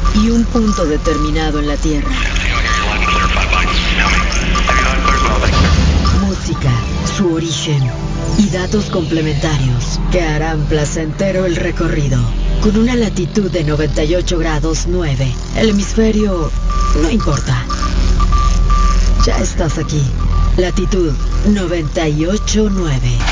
y un punto determinado en la Tierra. Música, su origen y datos complementarios que harán placentero el recorrido. Con una latitud de 98 grados 9, el hemisferio no importa. Ya estás aquí. Latitud 98.9.